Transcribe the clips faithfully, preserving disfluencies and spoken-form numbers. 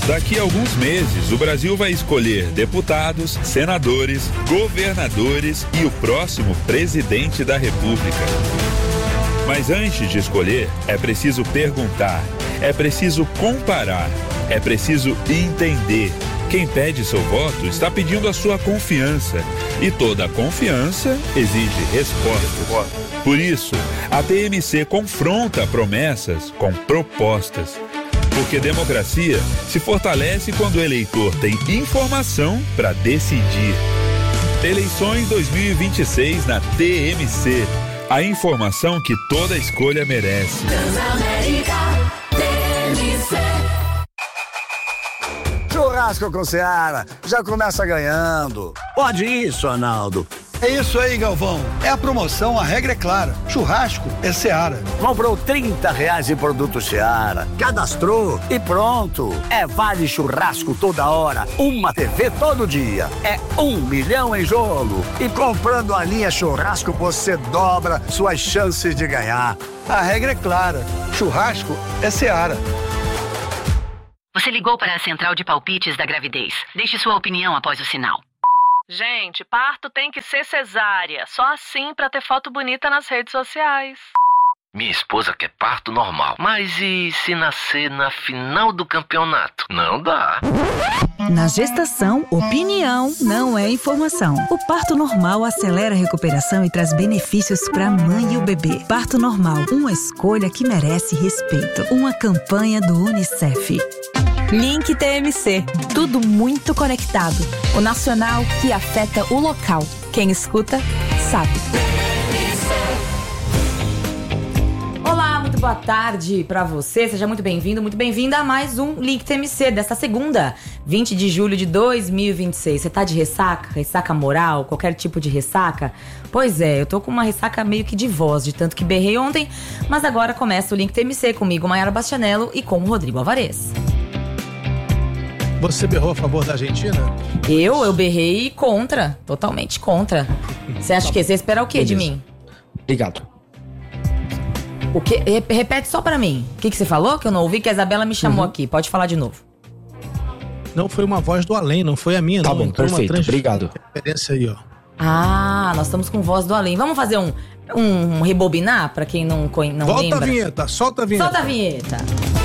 Daqui a alguns meses, o Brasil vai escolher deputados, senadores, governadores e o próximo presidente da República. Mas antes de escolher, é preciso perguntar, é preciso comparar, é preciso entender. Quem pede seu voto está pedindo a sua confiança. E toda confiança exige resposta. Por isso, a T M C confronta promessas com propostas. Porque democracia se fortalece quando o eleitor tem informação para decidir. Eleições dois mil e vinte e seis na T M C. A informação que toda escolha merece. Transamérica, T M C. Churrasco com Seara, já começa ganhando. Pode isso, Arnaldo. É isso aí, Galvão. É a promoção, a regra é clara. Churrasco é Seara. Comprou trinta reais em produto Seara, cadastrou e pronto. É vale churrasco toda hora, uma T V todo dia. É um milhão em jogo. E comprando a linha churrasco, você dobra suas chances de ganhar. A regra é clara. Churrasco é Seara. Você ligou para a central de palpites da gravidez. Deixe sua opinião após o sinal. Gente, parto tem que ser cesárea. Só assim pra ter foto bonita nas redes sociais. Minha esposa quer parto normal. Mas e se nascer na final do campeonato? Não dá. Na gestação, opinião não é informação. O parto normal acelera a recuperação e traz benefícios para a mãe e o bebê. Parto normal, uma escolha que merece respeito. Uma campanha do Unicef. Link T M C. Tudo muito conectado. O nacional que afeta o local. Quem escuta, sabe. Olá, muito boa tarde pra você. Seja muito bem-vindo, muito bem-vinda a mais um Link T M C desta segunda, vinte de julho de dois mil e vinte e seis. Você tá de ressaca? Ressaca moral? Qualquer tipo de ressaca? Pois é, eu tô com uma ressaca meio que de voz, de tanto que berrei ontem. Mas agora começa o Link T M C comigo, Mayara Bastianello, e com o Rodrigo Alvarez. Você berrou a favor da Argentina? Eu? Eu berrei contra. Totalmente contra. Você acha que você espera o quê Beleza. de mim? Obrigado. O quê? Repete só pra mim. O que, que você falou? Que eu não ouvi, que a Isabela me chamou uhum. aqui. Pode falar de novo. Não, foi uma voz do além, não foi a minha. Tá não. bom, Entrou perfeito. Uma trans... Obrigado. Referência aí, ó. Ah, nós estamos com voz do além. Vamos fazer um, um rebobinar pra quem não, não Volta lembra? Volta a vinheta, solta a vinheta. Solta a vinheta.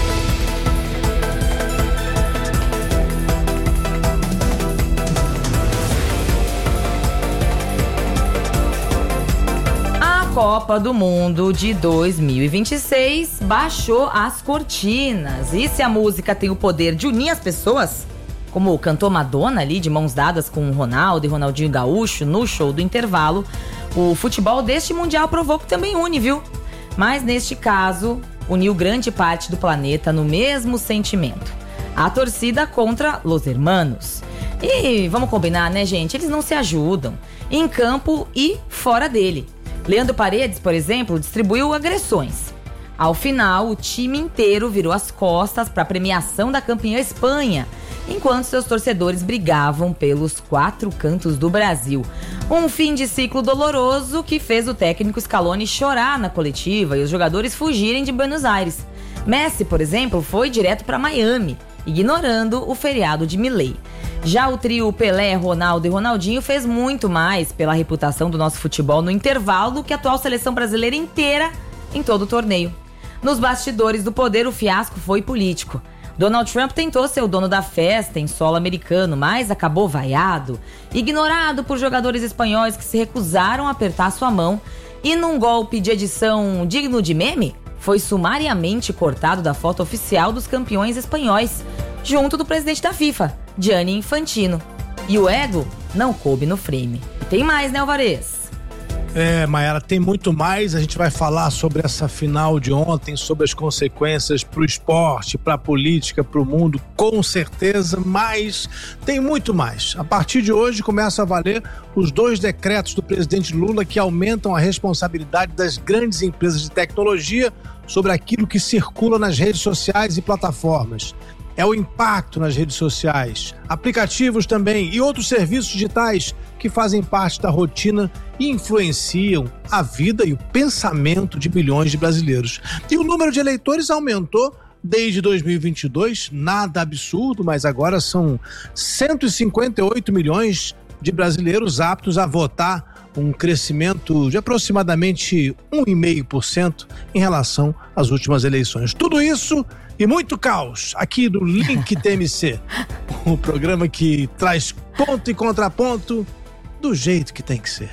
Copa do Mundo de dois mil e vinte e seis baixou as cortinas. E se a música tem o poder de unir as pessoas, como cantou Madonna ali de mãos dadas com o Ronaldo e Ronaldinho Gaúcho no show do intervalo, o futebol deste Mundial provou que também une, viu? Mas neste caso, uniu grande parte do planeta no mesmo sentimento. A torcida contra Los Hermanos. E vamos combinar, né, gente? Eles não se ajudam em campo e fora dele. Leandro Paredes, por exemplo, distribuiu agressões. Ao final, o time inteiro virou as costas para a premiação da campeã Espanha, enquanto seus torcedores brigavam pelos quatro cantos do Brasil. Um fim de ciclo doloroso que fez o técnico Scaloni chorar na coletiva e os jogadores fugirem de Buenos Aires. Messi, por exemplo, foi direto para Miami, ignorando o feriado de Milei. Já o trio Pelé, Ronaldo e Ronaldinho fez muito mais pela reputação do nosso futebol no intervalo que a atual seleção brasileira inteira em todo o torneio. Nos bastidores do poder, o fiasco foi político. Donald Trump tentou ser o dono da festa em solo americano, mas acabou vaiado, ignorado por jogadores espanhóis que se recusaram a apertar sua mão e, num golpe de edição digno de meme, foi sumariamente cortado da foto oficial dos campeões espanhóis, junto do presidente da FIFA, Gianni Infantino. E o ego não coube no frame. E tem mais, né, Alvarez? É, Mayara, tem muito mais. A gente vai falar sobre essa final de ontem, sobre as consequências pro esporte, pra política, pro mundo, com certeza, mas tem muito mais. A partir de hoje começa a valer os dois decretos do presidente Lula que aumentam a responsabilidade das grandes empresas de tecnologia sobre aquilo que circula nas redes sociais e plataformas. É o impacto nas redes sociais, aplicativos também e outros serviços digitais que fazem parte da rotina e influenciam a vida e o pensamento de milhões de brasileiros. E o número de eleitores aumentou desde dois mil e vinte e dois, nada absurdo, mas agora são cento e cinquenta e oito milhões de brasileiros aptos a votar, um crescimento de aproximadamente um vírgula cinco por cento em relação às últimas eleições. Tudo isso e muito caos aqui do Link T M C, o programa que traz ponto e contraponto do jeito que tem que ser.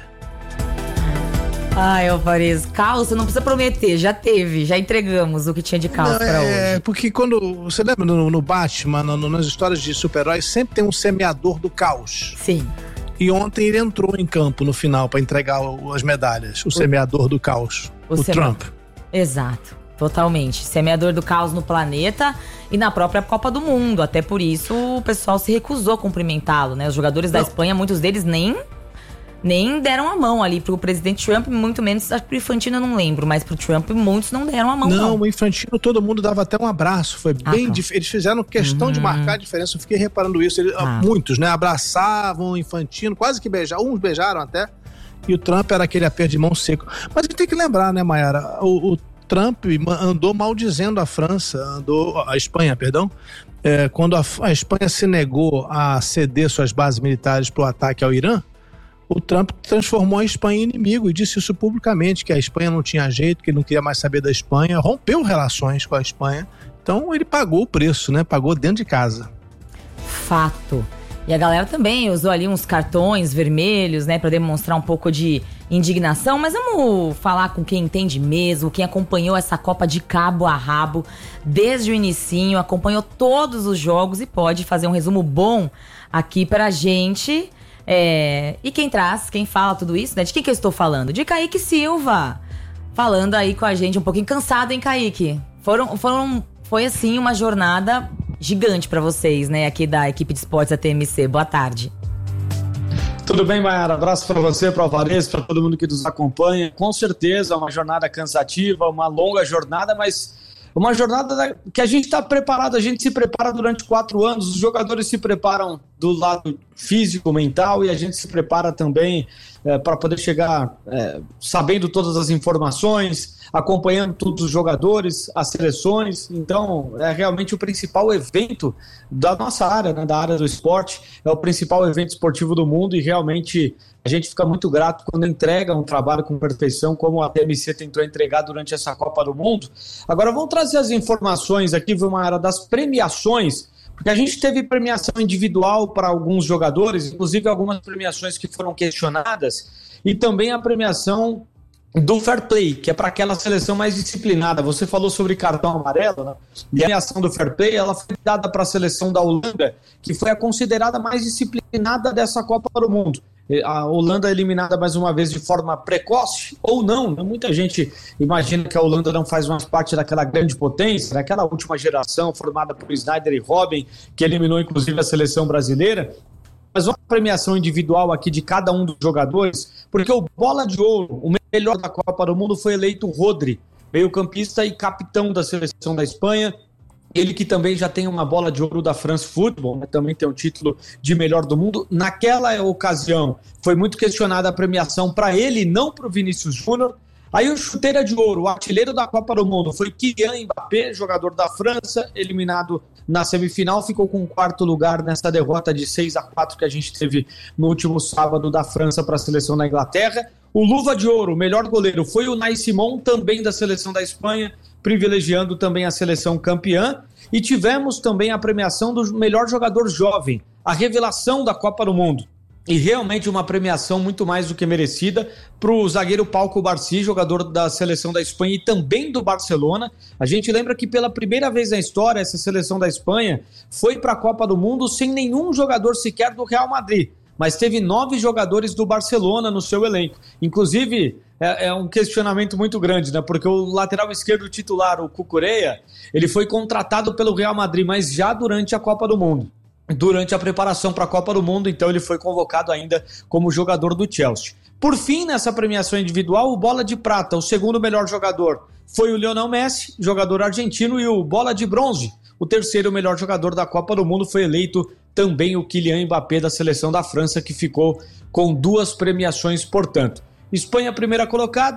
Ai, Alvarez, caos, você não precisa prometer, já teve, já entregamos o que tinha de caos não, pra hoje. É, porque quando, você lembra no, no Batman, no, nas histórias de super-heróis, sempre tem um semeador do caos. Sim. E ontem ele entrou em campo no final para entregar o, as medalhas, o, o semeador do caos, o, o seme... Trump. Exato, totalmente. Semeador do caos no planeta e na própria Copa do Mundo, até por isso o pessoal se recusou a cumprimentá-lo, né? Os jogadores não. da Espanha, muitos deles nem... Nem deram a mão ali pro presidente Trump, muito menos, acho que pro Infantino eu não lembro, mas pro Trump muitos não deram a mão. Não, não. O Infantino todo mundo dava até um abraço, foi ah, bem difícil. Eles fizeram questão uhum. de marcar a diferença, eu fiquei reparando isso. Eles, ah. Muitos, né, abraçavam o Infantino, quase que beijaram, uns beijaram até, e o Trump era aquele aperto de mão seco. Mas a gente tem que lembrar, né, Mayara, o, o Trump andou maldizendo a França, andou, a Espanha, perdão, é, quando a, a Espanha se negou a ceder suas bases militares pro ataque ao Irã, o Trump transformou a Espanha em inimigo e disse isso publicamente, que a Espanha não tinha jeito, que ele não queria mais saber da Espanha, rompeu relações com a Espanha. Então ele pagou o preço, né? Pagou dentro de casa. Fato. E a galera também usou ali uns cartões vermelhos, né? Pra demonstrar um pouco de indignação. Mas vamos falar com quem entende mesmo, quem acompanhou essa Copa de cabo a rabo desde o inicinho, acompanhou todos os jogos e pode fazer um resumo bom aqui pra gente. É, e quem traz, quem fala tudo isso, né? De quem que eu estou falando? De Kaique Silva. Falando aí com a gente, um pouquinho cansado, hein, Kaique? Foram, foram, foi assim uma jornada gigante pra vocês, né? Aqui da equipe de esportes da T M C. Boa tarde. Tudo bem, Mayara? Abraço pra você, pro Alvarez, pra todo mundo que nos acompanha. Com certeza, uma jornada cansativa, uma longa jornada, mas... Uma jornada que a gente está preparado, a gente se prepara durante quatro anos, os jogadores se preparam do lado físico, mental, e a gente se prepara também é, para poder chegar é, sabendo todas as informações, acompanhando todos os jogadores, as seleções. Então, é realmente o principal evento da nossa área, né, da área do esporte, é o principal evento esportivo do mundo e realmente... A gente fica muito grato quando entrega um trabalho com perfeição, como a T M C tentou entregar durante essa Copa do Mundo. Agora vamos trazer as informações aqui, Vilmara, das premiações, porque a gente teve premiação individual para alguns jogadores, inclusive algumas premiações que foram questionadas, e também a premiação do Fair Play, que é para aquela seleção mais disciplinada. Você falou sobre cartão amarelo, né? E a premiação do Fair Play, ela foi dada para a seleção da Holanda, que foi a considerada mais disciplinada dessa Copa do Mundo. A Holanda é eliminada mais uma vez de forma precoce, ou não, né? Muita gente imagina que a Holanda não faz mais parte daquela grande potência, daquela última geração formada por Sneijder e Robben, que eliminou inclusive a seleção brasileira. Mas uma premiação individual aqui de cada um dos jogadores, porque o Bola de Ouro, o melhor da Copa do Mundo, foi eleito o Rodri, meio-campista e capitão da seleção da Espanha. Ele que também já tem uma bola de ouro da France Football, né? Também tem um título de melhor do mundo. Naquela ocasião, foi muito questionada a premiação para ele, não para o Vinícius Júnior. Aí o chuteira de ouro, o artilheiro da Copa do Mundo, foi Kylian Mbappé, jogador da França, eliminado na semifinal, ficou com o quarto lugar nessa derrota de seis a quatro que a gente teve no último sábado da França para a seleção da Inglaterra. O luva de ouro, o melhor goleiro, foi o Unai Simón, também da seleção da Espanha, privilegiando também a seleção campeã. E tivemos também a premiação do melhor jogador jovem, a revelação da Copa do Mundo. E realmente uma premiação muito mais do que merecida para o zagueiro Pau Cubarsí, jogador da seleção da Espanha e também do Barcelona. A gente lembra que pela primeira vez na história, essa seleção da Espanha foi para a Copa do Mundo sem nenhum jogador sequer do Real Madrid, mas teve nove jogadores do Barcelona no seu elenco. Inclusive, é, é um questionamento muito grande, né? Porque o lateral esquerdo titular, o Cucurella, ele foi contratado pelo Real Madrid, mas já durante a Copa do Mundo. Durante a preparação para a Copa do Mundo, então ele foi convocado ainda como jogador do Chelsea. Por fim, nessa premiação individual, o Bola de Prata, o segundo melhor jogador, foi o Lionel Messi, jogador argentino, e o Bola de Bronze, o terceiro melhor jogador da Copa do Mundo, foi eleito também o Kylian Mbappé da seleção da França, que ficou com duas premiações, portanto. Espanha primeira colocada,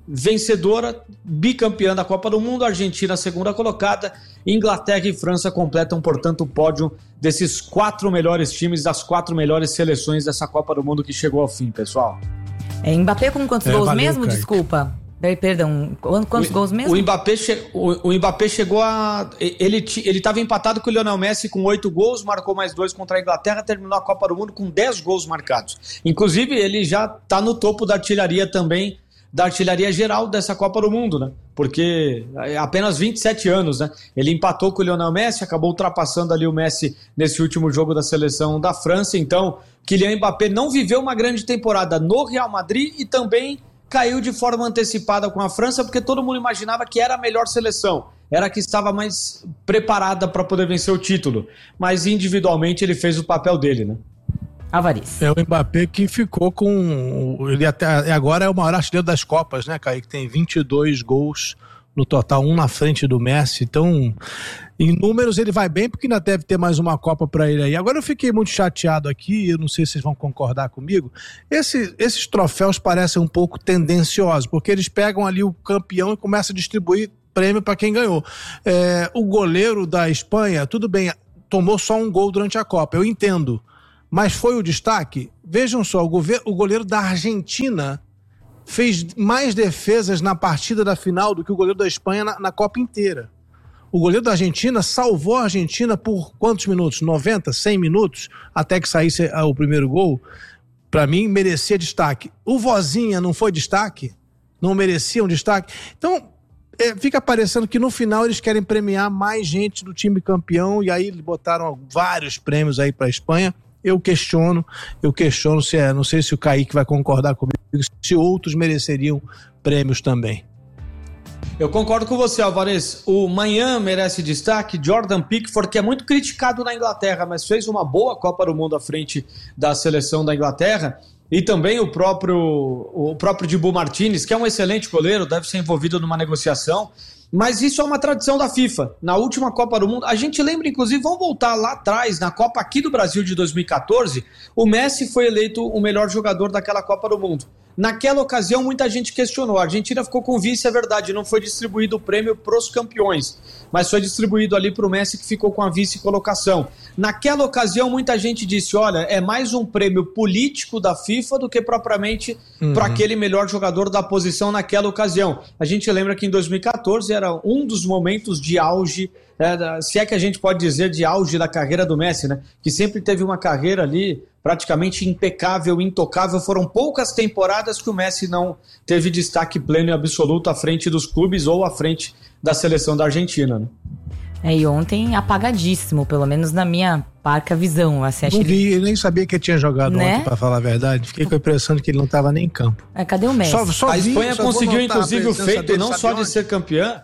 vencedora, bicampeã da Copa do Mundo, Argentina segunda colocada, Inglaterra e França completam, portanto, o pódio desses quatro melhores times, das quatro melhores seleções dessa Copa do Mundo que chegou ao fim, pessoal. É, Mbappé com quantos É, gols valeu, mesmo? Kaique. Desculpa. Perdão, quantos o, gols mesmo? O Mbappé, che, o, o Mbappé chegou a... Ele estava empatado com o Lionel Messi com oito gols, marcou mais dois contra a Inglaterra, terminou a Copa do Mundo com dez gols marcados. Inclusive, ele já está no topo da artilharia também, da artilharia geral dessa Copa do Mundo, né? Porque é apenas vinte e sete anos, né? Ele empatou com o Lionel Messi, acabou ultrapassando ali o Messi nesse último jogo da seleção da França. Então, Kylian Mbappé não viveu uma grande temporada no Real Madrid e também caiu de forma antecipada com a França, porque todo mundo imaginava que era a melhor seleção, era a que estava mais preparada para poder vencer o título. Mas individualmente ele fez o papel dele, né? Avariz. É o Mbappé que ficou com... Ele até agora é o maior artilheiro das Copas, né, Kaique? Tem vinte e dois gols no total, um na frente do Messi. Então, em números ele vai bem, porque ainda deve ter mais uma Copa para ele aí. Agora eu fiquei muito chateado aqui, eu não sei se vocês vão concordar comigo. Esse, esses troféus parecem um pouco tendenciosos, porque eles pegam ali o campeão e começam a distribuir prêmio para quem ganhou. É, o goleiro da Espanha, tudo bem, tomou só um gol durante a Copa, eu entendo. Mas foi o destaque? Vejam só, o, gover- o goleiro da Argentina fez mais defesas na partida da final do que o goleiro da Espanha na, na Copa inteira. O goleiro da Argentina salvou a Argentina por quantos minutos? noventa, cem minutos? Até que saísse o primeiro gol. Para mim, merecia destaque. O Vozinha não foi destaque? Não merecia um destaque? Então, é, fica parecendo que no final eles querem premiar mais gente do time campeão, e aí eles botaram vários prêmios aí para a Espanha. Eu questiono, eu questiono se é, não sei se o Kaique vai concordar comigo, se outros mereceriam prêmios também. Eu concordo com você, Alvarez. O Manhã merece destaque, Jordan Pickford, que é muito criticado na Inglaterra, mas fez uma boa Copa do Mundo à frente da seleção da Inglaterra. E também o próprio, o próprio Dibu Martínez, que é um excelente goleiro, deve ser envolvido numa negociação. Mas isso é uma tradição da FIFA. Na última Copa do Mundo, a gente lembra, inclusive, vamos voltar lá atrás, na Copa aqui do Brasil de dois mil e catorze, o Messi foi eleito o melhor jogador daquela Copa do Mundo. Naquela ocasião, muita gente questionou. A Argentina ficou com vice, é verdade, não foi distribuído o prêmio para os campeões, mas foi distribuído ali para o Messi, que ficou com a vice-colocação. Naquela ocasião, muita gente disse, olha, é mais um prêmio político da FIFA do que propriamente uhum. para aquele melhor jogador da posição naquela ocasião. A gente lembra que em dois mil e catorze era um dos momentos de auge, é, se é que a gente pode dizer de auge da carreira do Messi, né? Que sempre teve uma carreira ali praticamente impecável, intocável. Foram poucas temporadas que o Messi não teve destaque pleno e absoluto à frente dos clubes ou à frente da seleção da Argentina, né? É, e ontem apagadíssimo, pelo menos na minha parca visão. Assim, não vi, eu nem sabia que ele tinha jogado né? ontem, pra falar a verdade. Fiquei com a impressão de que ele não estava nem em campo. É, cadê o Messi? Só, só a Espanha vi, conseguiu, inclusive, o feito dele, não só onde? de ser campeã.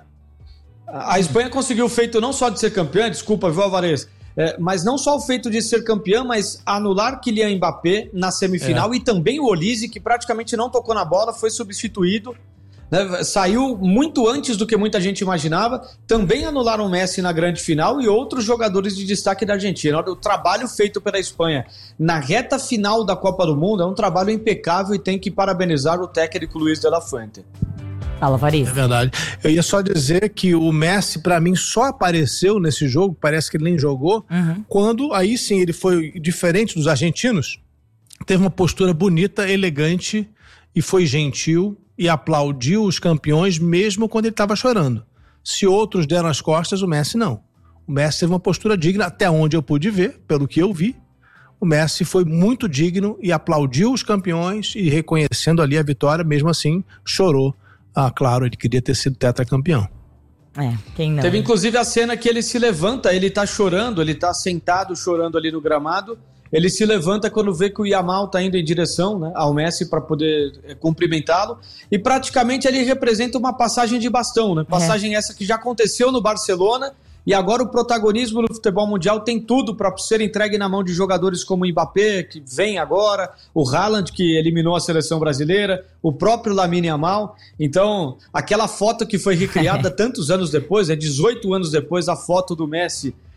A Espanha conseguiu o feito não só de ser campeã, desculpa, viu, Alvarez? É, mas não só o feito de ser campeã, mas anular Kylian Mbappé na semifinal é. E também o Olise, que praticamente não tocou na bola, foi substituído, né, saiu muito antes do que muita gente imaginava. Também anularam o Messi na grande final e outros jogadores de destaque da Argentina. O trabalho feito pela Espanha na reta final da Copa do Mundo é um trabalho impecável e tem que parabenizar o técnico Luis de la Fuente. Fala, Variz. É verdade. Eu ia só dizer que o Messi, pra mim, só apareceu nesse jogo, parece que ele nem jogou, uhum. quando aí sim ele foi diferente dos argentinos, teve uma postura bonita, elegante e foi gentil e aplaudiu os campeões mesmo quando ele estava chorando. Se outros deram as costas, o Messi não. O Messi teve uma postura digna, até onde eu pude ver, pelo que eu vi. O Messi foi muito digno e aplaudiu os campeões e reconhecendo ali a vitória, mesmo assim, chorou. Ah, claro, ele queria ter sido tetracampeão. É, quem não? Teve inclusive a cena que ele se levanta, ele tá chorando, ele tá sentado chorando ali no gramado, ele se levanta quando vê que o Yamal tá indo em direção, né, ao Messi para poder é, cumprimentá-lo, e praticamente ele representa uma passagem de bastão, né? Passagem é. essa que já aconteceu no Barcelona, e agora o protagonismo do futebol mundial tem tudo para ser entregue na mão de jogadores como o Mbappé, que vem agora, o Haaland, que eliminou a seleção brasileira, o próprio Lamine Yamal. Então, aquela foto que foi recriada tantos anos depois, é dezoito anos depois, a foto do Messi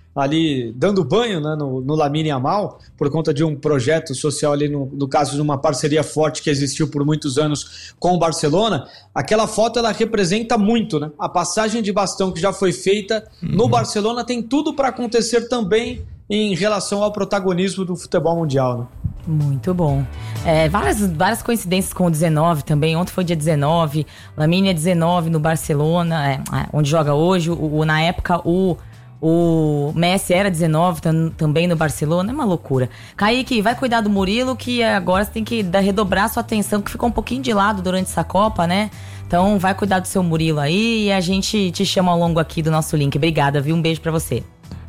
ali dando banho, né, no, no Lamine Yamal, por conta de um projeto social ali, no, no caso de uma parceria forte que existiu por muitos anos com o Barcelona. Aquela foto, ela representa muito, né? A passagem de bastão que já foi feita uhum. no Barcelona tem tudo para acontecer também em relação ao protagonismo do futebol mundial, né? Muito bom. É, várias, várias coincidências com o dezenove também. Ontem foi dia dezenove, Lamine é dezenove no Barcelona, é, onde joga hoje. O, o, na época, o, o Messi era dezenove tam, também no Barcelona. É uma loucura. Kaique, vai cuidar do Murilo, que agora você tem que dar, redobrar sua atenção, que ficou um pouquinho de lado durante essa Copa, né? Então vai cuidar do seu Murilo aí e a gente te chama ao longo aqui do nosso link. Obrigada, viu? Um beijo pra você.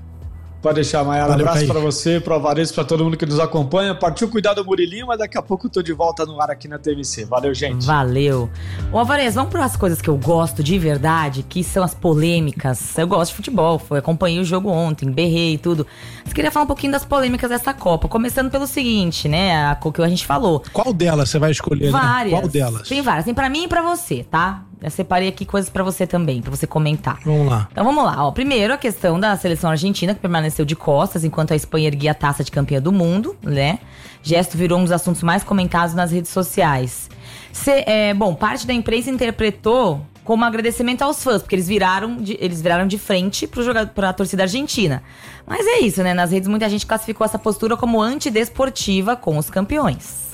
Pode deixar, Maiara. Um abraço para você, para o Alvarez, para todo mundo que nos acompanha. Partiu cuidar do Murilinho, mas daqui a pouco eu tô de volta no ar aqui na T M C. Valeu, gente. Valeu. Ô, Alvarez, vamos para as coisas que eu gosto de verdade, que são as polêmicas. Eu gosto de futebol, foi, acompanhei o jogo ontem, berrei e tudo. Mas queria falar um pouquinho das polêmicas dessa Copa. Começando pelo seguinte, né, a que a gente falou. Qual delas você vai escolher? Várias. Né? Qual delas? Tem várias. Tem pra mim e pra você, tá? Eu separei aqui coisas pra você também, pra você comentar. Vamos lá. Então vamos lá, ó. Primeiro, a questão da seleção argentina, que permaneceu de costas enquanto a Espanha erguia a taça de campeã do mundo, né? Gesto virou um dos assuntos mais comentados nas redes sociais. Se, é, bom, parte da imprensa interpretou como agradecimento aos fãs, porque eles viraram de, eles viraram de frente pro jogador, pra torcida argentina. Mas é isso, né? Nas redes muita gente classificou essa postura como antidesportiva com os campeões.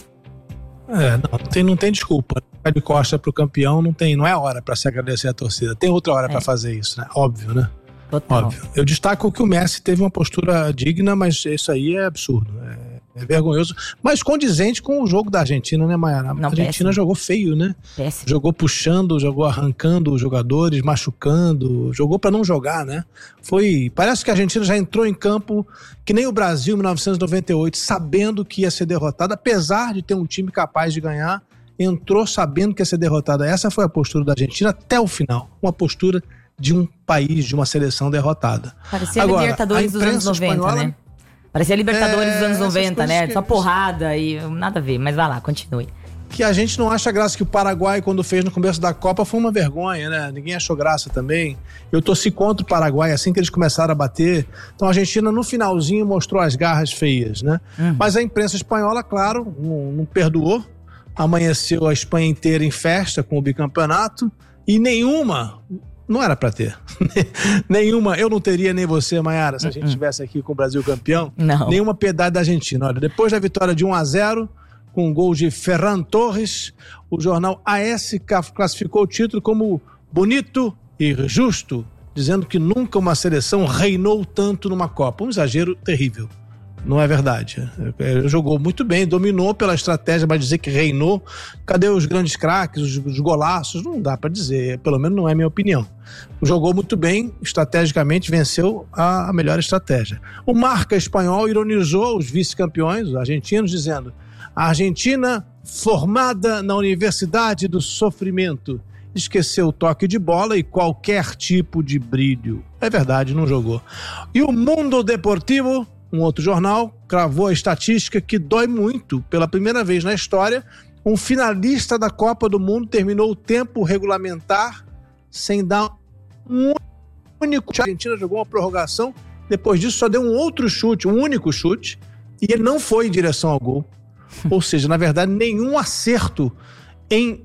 É, não tem, não tem desculpa. De costa pro campeão não tem, não é hora pra se agradecer a torcida. Tem outra hora é. pra fazer isso, né? Óbvio, né? Total. Óbvio. Eu destaco que o Messi teve uma postura digna, mas isso aí é absurdo. É, é vergonhoso. Mas condizente com o jogo da Argentina, né, Maiara? A não, Argentina péssimo. jogou feio, né? Péssimo. Jogou puxando, jogou arrancando os jogadores, machucando, jogou pra não jogar, né? Foi. Parece que a Argentina já entrou em campo que nem o Brasil em mil novecentos e noventa e oito, sabendo que ia ser derrotado, apesar de ter um time capaz de ganhar. Entrou sabendo que ia ser derrotada. Essa foi a postura da Argentina até o final. Uma postura de um país, de uma seleção derrotada. Parecia Agora, Libertadores dos anos noventa, espanhola, né? Parecia Libertadores é, dos anos noventa, né? Só porrada e nada a ver. Mas vai lá, continue. Que a gente não acha graça, que o Paraguai, quando fez no começo da Copa, foi uma vergonha, né? Ninguém achou graça também. Eu torci contra o Paraguai assim que eles começaram a bater. Então a Argentina, no finalzinho, mostrou as garras feias, né? Uhum. Mas a imprensa espanhola, claro, não, não perdoou. Amanheceu a Espanha inteira em festa com o bicampeonato e nenhuma, não era pra ter, nenhuma, eu não teria nem você, Maiara, se a gente estivesse aqui com o Brasil campeão, não. Nenhuma piedade da Argentina. Olha, depois da vitória de um a zero, com um gol de Ferran Torres, o jornal A S classificou o título como bonito e justo, dizendo que nunca uma seleção reinou tanto numa Copa. Um exagero terrível. Não é verdade. Jogou muito bem, dominou pela estratégia, mas dizer que reinou. Cadê os grandes craques, os, os golaços? Não dá pra dizer, pelo menos não é a minha opinião. Jogou muito bem, estrategicamente venceu a, a melhor estratégia. O Marca espanhol ironizou os vice-campeões, os argentinos, dizendo: a Argentina, formada na Universidade do Sofrimento, esqueceu o toque de bola e qualquer tipo de brilho. É verdade, não jogou. E o Mundo Deportivo, um outro jornal, cravou a estatística que dói muito. Pela primeira vez na história, um finalista da Copa do Mundo terminou o tempo regulamentar sem dar um único chute. A Argentina jogou uma prorrogação, depois disso só deu um outro chute, um único chute, e ele não foi em direção ao gol. Ou seja, na verdade, nenhum acerto em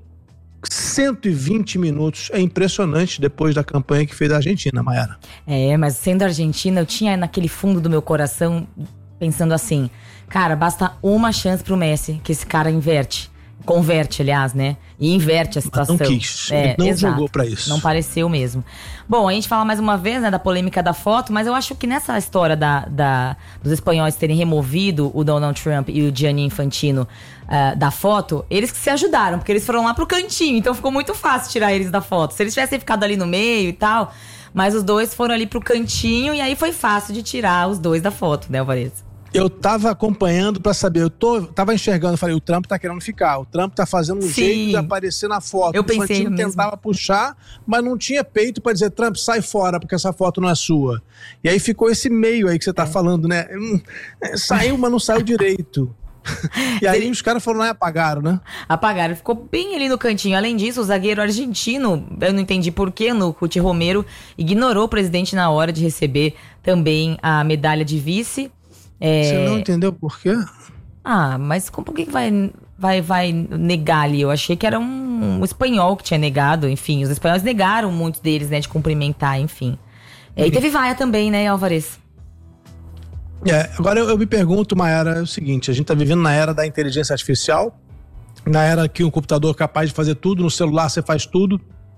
cento e vinte minutos. É impressionante depois da campanha que fez a Argentina, Maiara. É, mas sendo Argentina, eu tinha naquele fundo do meu coração pensando assim, cara, basta uma chance pro Messi, que esse cara inverte. Converte, aliás, né? E inverte a situação. Mas não quis, é, ele não exato, jogou pra isso. Não pareceu mesmo. Bom, a gente fala mais uma vez, né, da polêmica da foto, mas eu acho que nessa história da, da, dos espanhóis terem removido o Donald Trump e o Gianni Infantino uh, da foto, eles que se ajudaram, porque eles foram lá pro cantinho, então ficou muito fácil tirar eles da foto. Se eles tivessem ficado ali no meio e tal, mas os dois foram ali pro cantinho e aí foi fácil de tirar os dois da foto, né, Alvarez? Eu tava acompanhando pra saber, eu tô, tava enxergando, falei, o Trump tá querendo ficar, o Trump tá fazendo um Sim. jeito de aparecer na foto. Eu pensei mesmo. Tentava puxar, mas não tinha peito pra dizer, Trump, sai fora, porque essa foto não é sua. E aí ficou esse meio aí que você tá é. falando, né? Saiu, mas não saiu direito. E aí Ele... os caras foram lá e apagaram, né? Apagaram, ficou bem ali no cantinho. Além disso, o zagueiro argentino, eu não entendi porquê, no Cuti Romero, ignorou o presidente na hora de receber também a medalha de vice. É... Você não entendeu por quê? Ah, mas por que vai, vai, vai negar ali? Eu achei que era um, um espanhol que tinha negado, enfim. Os espanhóis negaram muitos deles, né, de cumprimentar, enfim. É, e teve vaia também, né, Álvares? É, agora eu, eu me pergunto, Mayara, é o seguinte, a gente tá vivendo na era da inteligência artificial, na era que um computador é capaz de fazer tudo, no celular você faz tudo.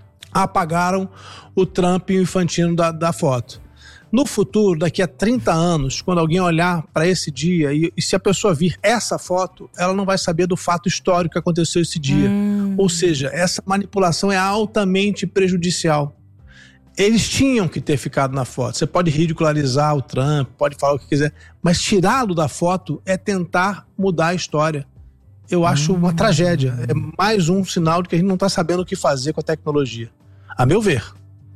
Apagaram o Trump e o Infantino da, da foto. No futuro, daqui a trinta anos, quando alguém olhar para esse dia e, e se a pessoa vir essa foto, ela não vai saber do fato histórico que aconteceu esse dia. Hum. Ou seja, essa manipulação é altamente prejudicial. Eles tinham que ter ficado na foto. Você pode ridicularizar o Trump, pode falar o que quiser, mas tirá-lo da foto é tentar mudar a história. Eu acho hum. uma tragédia. É mais um sinal de que a gente não está sabendo o que fazer com a tecnologia. A meu ver.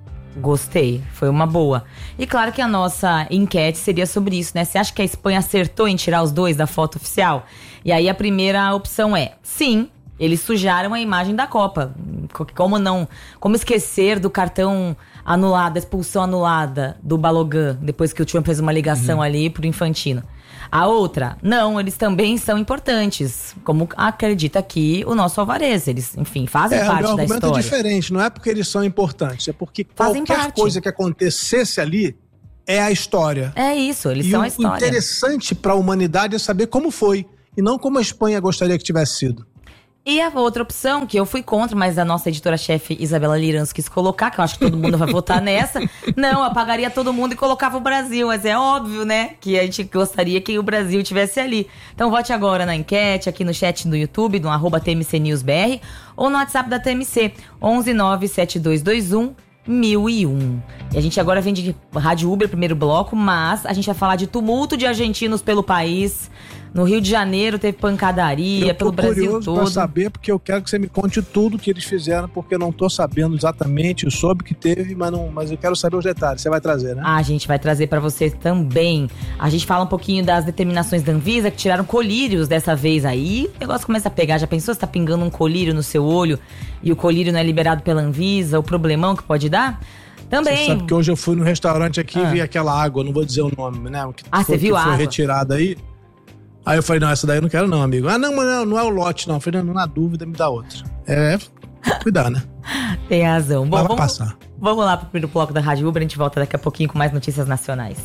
Gostei, foi uma boa. E claro que a nossa enquete seria sobre isso, né? Você acha que a Espanha acertou em tirar os dois da foto oficial? E aí a primeira opção é, sim, eles sujaram a imagem da Copa. Como não, como esquecer do cartão anulado, da expulsão anulada do Balogun, depois que o Trump fez uma ligação uhum. ali pro Infantino. A outra, não, eles também são importantes, como acredita aqui o nosso Alvarez. Eles, enfim, fazem é, parte da história. O argumento é diferente, não é porque eles são importantes, é porque fazem qualquer parte. Coisa que acontecesse ali é a história. É isso, eles e são o, a história. O interessante para a humanidade é saber como foi, e não como a Espanha gostaria que tivesse sido. E a outra opção, que eu fui contra, mas a nossa editora-chefe Isabela Liranço quis colocar, que eu acho que todo mundo vai votar nessa. Não, apagaria todo mundo e colocava o Brasil. Mas é óbvio, né, que a gente gostaria que o Brasil estivesse ali. Então vote agora na enquete, aqui no chat do YouTube, no arroba T M C News B R, ou no WhatsApp da T M C, onze nove sete dois dois um mil e um. E a gente agora vem de Rádio Uber, primeiro bloco, mas a gente vai falar de tumulto de argentinos pelo país. No Rio de Janeiro teve pancadaria, pelo Brasil todo. Eu tô curioso pra saber, porque eu quero que você me conte tudo que eles fizeram, porque eu não tô sabendo exatamente, eu soube que teve, mas, não, mas eu quero saber os detalhes. Você vai trazer, né? Ah, a gente vai trazer pra você também. A gente fala um pouquinho das determinações da Anvisa, que tiraram colírios dessa vez aí. O negócio começa a pegar. Já pensou se tá pingando um colírio no seu olho e o colírio não é liberado pela Anvisa, o problemão que pode dar? Também. Você sabe que hoje eu fui no restaurante aqui ah. e vi aquela água, não vou dizer o nome, né? Que ah, foi, você viu que a foi água? retirada aí. Aí eu falei, não, essa daí eu não quero não, amigo. Ah, não, mas não, não é o lote, não. Eu falei, não, na dúvida, me dá outra. É, cuidar, né? Tem razão. Bom, vai vamos, passar. Vamos lá pro primeiro bloco da Rádio Uber, a gente volta daqui a pouquinho com mais notícias nacionais.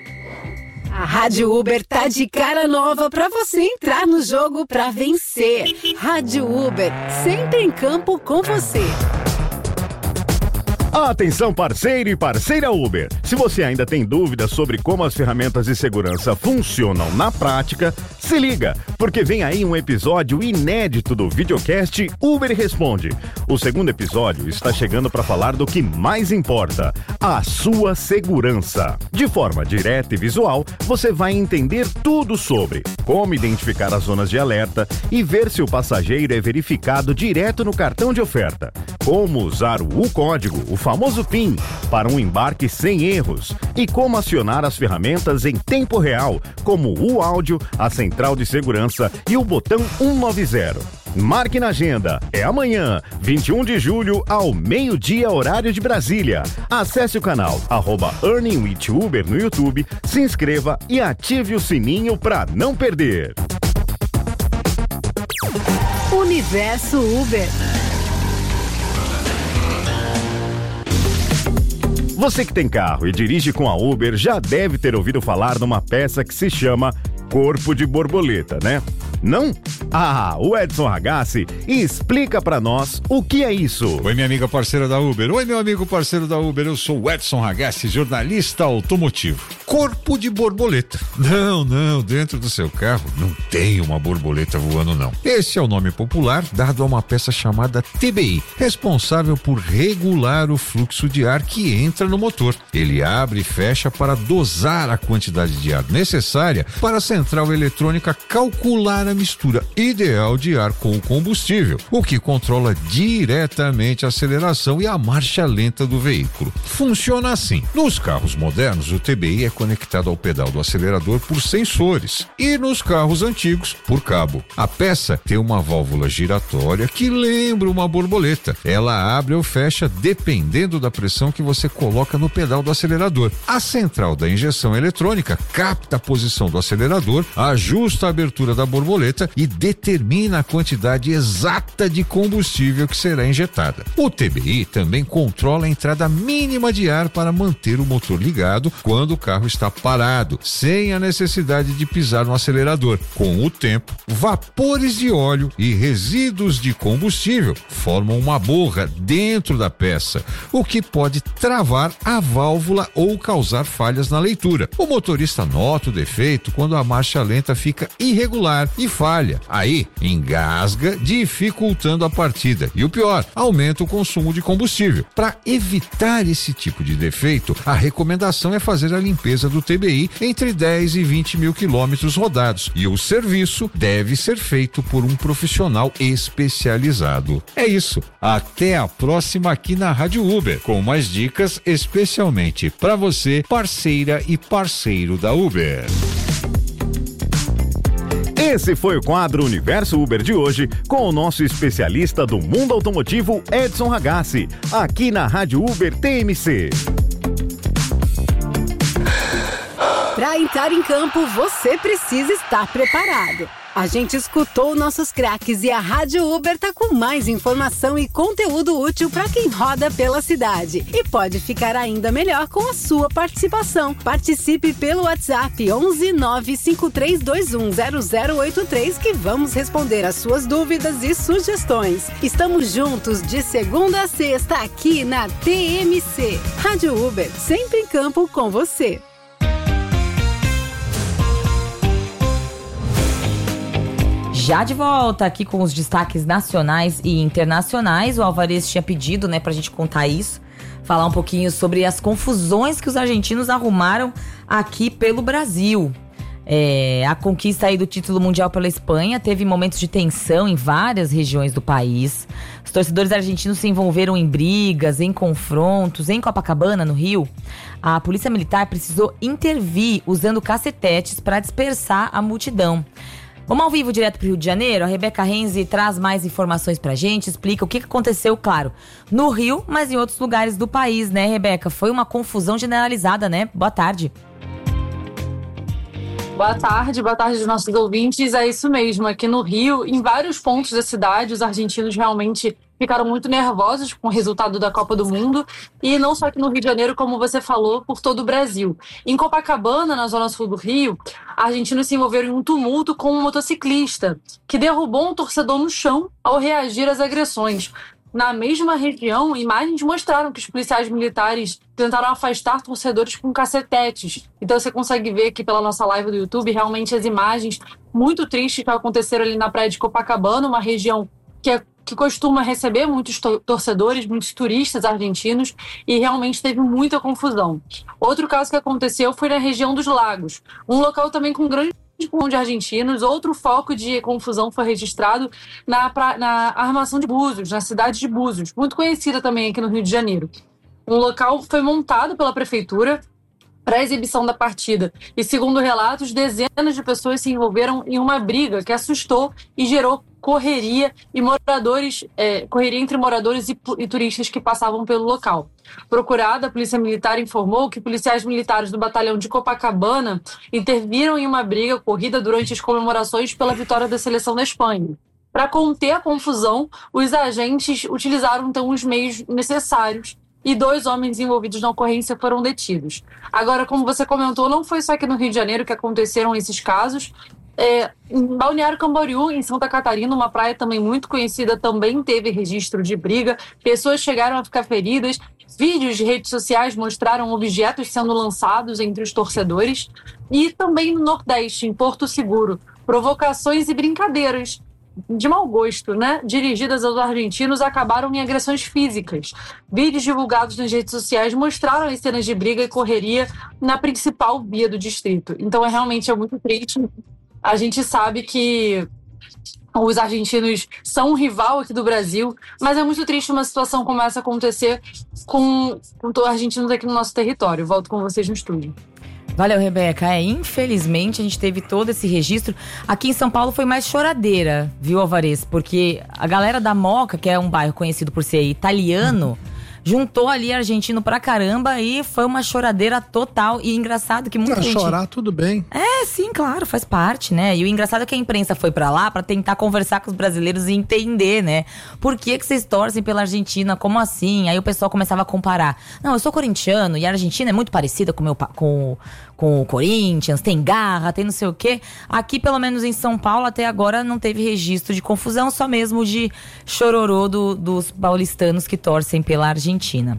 A Rádio Uber tá de cara nova pra você entrar no jogo pra vencer. Rádio Uber, sempre em campo com você. Atenção, parceiro e parceira Uber! Se você ainda tem dúvidas sobre como as ferramentas de segurança funcionam na prática, se liga, porque vem aí um episódio inédito do videocast Uber Responde. O segundo episódio está chegando para falar do que mais importa, a sua segurança. De forma direta e visual, você vai entender tudo sobre como identificar as zonas de alerta e ver se o passageiro é verificado direto no cartão de oferta, como usar o U-código, o famoso PIN, para um embarque sem erros e como acionar as ferramentas em tempo real, como o áudio, a central de segurança e o botão cento e noventa. Marque na agenda, é amanhã, vinte e um de julho, ao meio-dia, horário de Brasília. Acesse o canal arroba Earning with Uber no YouTube, se inscreva e ative o sininho para não perder. Universo Uber. Você que tem carro e dirige com a Uber já deve ter ouvido falar numa peça que se chama Corpo de Borboleta, né? Não? Ah, o Edson Ragazzi explica pra nós o que é isso. Oi, minha amiga parceira da Uber. Oi, meu amigo parceiro da Uber. Eu sou o Edson Ragazzi, jornalista automotivo. Corpo de borboleta. Não, não, dentro do seu carro não tem uma borboleta voando, não. Esse é o nome popular dado a uma peça chamada T B I, responsável por regular o fluxo de ar que entra no motor. Ele abre e fecha para dosar a quantidade de ar necessária para a central eletrônica calcular a mistura ideal de ar com o combustível, o que controla diretamente a aceleração e a marcha lenta do veículo. Funciona assim: nos carros modernos, o T B I é conectado ao pedal do acelerador por sensores e nos carros antigos por cabo. A peça tem uma válvula giratória que lembra uma borboleta. Ela abre ou fecha dependendo da pressão que você coloca no pedal do acelerador. A central da injeção eletrônica capta a posição do acelerador, ajusta a abertura da borboleta e determina a quantidade exata de combustível que será injetada. O T B I também controla a entrada mínima de ar para manter o motor ligado quando o carro está parado, sem a necessidade de pisar no acelerador. Com o tempo, vapores de óleo e resíduos de combustível formam uma borra dentro da peça, o que pode travar a válvula ou causar falhas na leitura. O motorista nota o defeito quando a marcha lenta fica irregular e falha. Aí, engasga, dificultando a partida. E o pior, aumenta o consumo de combustível. Para evitar esse tipo de defeito, a recomendação é fazer a limpeza do T B I entre dez e vinte mil quilômetros rodados. E o serviço deve ser feito por um profissional especializado. É isso. Até a próxima aqui na Rádio Uber, com mais dicas especialmente para você, parceira e parceiro da Uber. Esse foi o quadro Universo Uber de hoje, com o nosso especialista do mundo automotivo, Edson Ragazzi, aqui na Rádio Uber T M C. Para entrar em campo, você precisa estar preparado. A gente escutou nossos craques e a Rádio Uber tá com mais informação e conteúdo útil para quem roda pela cidade. E pode ficar ainda melhor com a sua participação. Participe pelo WhatsApp onze nove cinco três dois um zero zero oito três que vamos responder as suas dúvidas e sugestões. Estamos juntos de segunda a sexta aqui na T M C. Rádio Uber, sempre em campo com você. Já de volta aqui com os destaques nacionais e internacionais. O Alvarez tinha pedido, né, pra gente contar isso, falar um pouquinho sobre as confusões que os argentinos arrumaram aqui pelo Brasil. É, a conquista aí do título mundial pela Espanha teve momentos de tensão em várias regiões do país. Os torcedores argentinos se envolveram em brigas, em confrontos. Em Copacabana, no Rio, a polícia militar precisou intervir usando cacetetes para dispersar a multidão. Vamos ao vivo direto pro Rio de Janeiro. A Rebeca Renzi traz mais informações pra gente, explica o que aconteceu, claro, no Rio, mas em outros lugares do país, né, Rebeca? Foi uma confusão generalizada, né? Boa tarde. Boa tarde, boa tarde aos nossos ouvintes. É isso mesmo, aqui no Rio, em vários pontos da cidade, os argentinos realmente ficaram muito nervosos com o resultado da Copa do Mundo, e não só aqui no Rio de Janeiro, como você falou, por todo o Brasil. Em Copacabana, na zona sul do Rio, argentinos se envolveram em um tumulto com um motociclista, que derrubou um torcedor no chão ao reagir às agressões. Na mesma região, imagens mostraram que os policiais militares tentaram afastar torcedores com cacetetes. Então você consegue ver aqui pela nossa live do YouTube, realmente as imagens muito tristes que aconteceram ali na praia de Copacabana, uma região que é que costuma receber muitos torcedores, muitos turistas argentinos, e realmente teve muita confusão. Outro caso que aconteceu foi na região dos Lagos, um local também com grande número de argentinos. Outro foco de confusão foi registrado na, pra, na Armação de Búzios, na cidade de Búzios, muito conhecida também aqui no Rio de Janeiro. Um local foi montado pela prefeitura para a exibição da partida. E segundo relatos, dezenas de pessoas se envolveram em uma briga que assustou e gerou correria e moradores, é, correria entre moradores e, e turistas que passavam pelo local. Procurada, a Polícia Militar informou que policiais militares do batalhão de Copacabana interviram em uma briga ocorrida durante as comemorações pela vitória da seleção da Espanha. Para conter a confusão, os agentes utilizaram então os meios necessários e dois homens envolvidos na ocorrência foram detidos. Agora, como você comentou, não foi só aqui no Rio de Janeiro que aconteceram esses casos. É, em Balneário Camboriú, em Santa Catarina, uma praia também muito conhecida, também teve registro de briga. Pessoas chegaram a ficar feridas. Vídeos de redes sociais mostraram objetos sendo lançados entre os torcedores. E também no Nordeste, em Porto Seguro, provocações e brincadeiras de mau gosto, né, dirigidas aos argentinos, acabaram em agressões físicas. Vídeos divulgados nas redes sociais mostraram as cenas de briga e correria na principal via do distrito. Então, é realmente é muito triste. A gente sabe que Os argentinos são um rival aqui do Brasil, mas é muito triste uma situação como essa acontecer com, com os argentinos aqui no nosso território. Volto com vocês no estúdio. Valeu, Rebeca. É, infelizmente, a gente teve todo esse registro. Aqui em São Paulo foi mais choradeira, viu, Alvarez? Porque a galera da Moca, que é um bairro conhecido por ser italiano, juntou ali argentino pra caramba e foi uma choradeira total. E engraçado que muita Pra gente... chorar, tudo bem. É, sim, claro, faz parte, né? E o engraçado é que a imprensa foi pra lá pra tentar conversar com os brasileiros e entender, né? Por que que vocês torcem pela Argentina? Como assim? Aí o pessoal começava a comparar. Não, eu sou corintiano e a Argentina é muito parecida com, meu, com, com o Corinthians, tem garra, tem não sei o quê. Aqui, pelo menos em São Paulo, até agora não teve registro de confusão, só mesmo de chororô do, dos paulistanos que torcem pela Argentina. Argentina.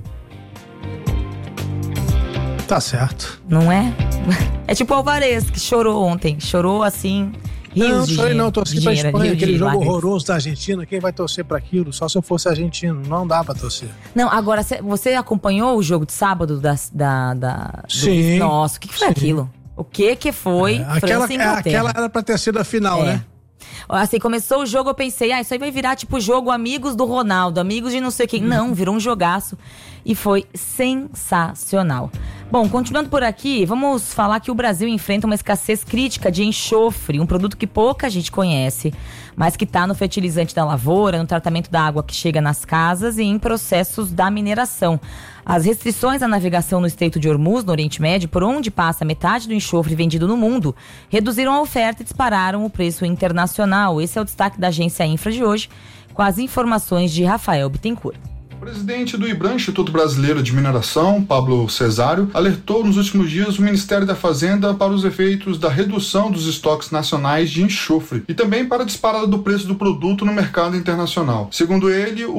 Tá certo. Não é? É tipo o Alvarez, que chorou ontem. Chorou assim, rios não, de chorei dinheiro. não, torci pra Espanha, aquele jogo horroroso da Argentina. Quem vai torcer pra aquilo? Só se eu fosse argentino. Não dá pra torcer. Não, agora, você acompanhou o jogo de sábado da... da, da sim. Do... Nossa, o que, que foi sim. aquilo? O que que foi é, aquela, é, aquela era pra ter sido a final, é. né? Assim, começou o jogo, eu pensei, ah, isso aí vai virar tipo jogo amigos do Ronaldo, amigos de não sei quem. Não, virou um jogaço e foi sensacional. Bom, continuando por aqui, vamos falar que o Brasil enfrenta uma escassez crítica de enxofre, um produto que pouca gente conhece, mas que está no fertilizante da lavoura, no tratamento da água que chega nas casas e em processos da mineração. As restrições à navegação no Estreito de Hormuz, no Oriente Médio, por onde passa metade do enxofre vendido no mundo, reduziram a oferta e dispararam o preço internacional. Esse é o destaque da Agência Infra de hoje, com as informações de Rafael Bittencourt. O presidente do IBRAM, Instituto Brasileiro de Mineração, Pablo Cesário, alertou nos últimos dias o Ministério da Fazenda para os efeitos da redução dos estoques nacionais de enxofre e também para a disparada do preço do produto no mercado internacional. Segundo ele, o